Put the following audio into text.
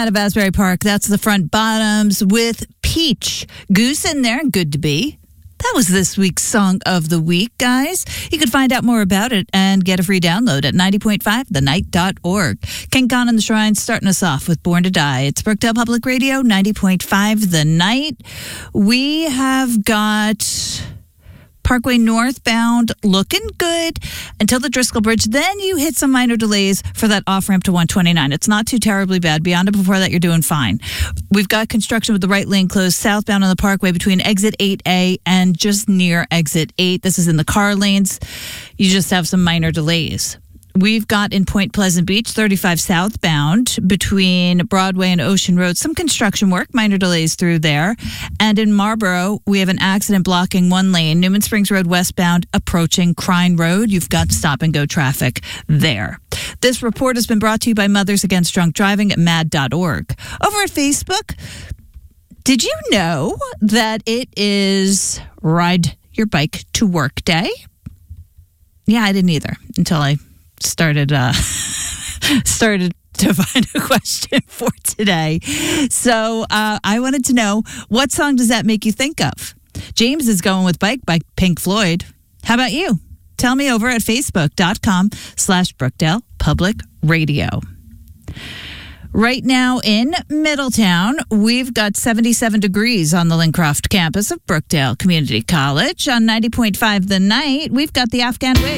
of Asbury Park. That's the Front Bottoms with Peach. Goose in there, good to be. That was this week's Song of the Week, guys. You can find out more about it and get a free download at 90.5thenight.org. King Khan and the Shrine starting us off with Born to Die. It's Brookdale Public Radio, 90.5 The Night. We have got Parkway northbound looking good until the Driscoll Bridge. Then you hit some minor delays for that off-ramp to 129. It's not too terribly bad. Beyond it, before that, you're doing fine. We've got construction with the right lane closed southbound on the Parkway between exit 8A and just near exit 8. This is in the car lanes. You just have some minor delays. We've got in Point Pleasant Beach, 35 southbound between Broadway and Ocean Road, some construction work, minor delays through there. And in Marlboro, we have an accident blocking one lane, Newman Springs Road westbound approaching Crine Road. You've got stop and go traffic there. This report has been brought to you by Mothers Against Drunk Driving at mad.org. Over at Facebook, did you know that it is Ride Your Bike to Work Day? Yeah, I didn't either until I started to find a question for today. So I wanted to know, what song does that make you think of? James is going with Bike by Pink Floyd. How about you? Tell me over at facebook.com/Brookdale Public Radio. Right now in Middletown, we've got 77 degrees on the Lincroft campus of Brookdale Community College. On 90.5 The Night, we've got the Afghan Wig.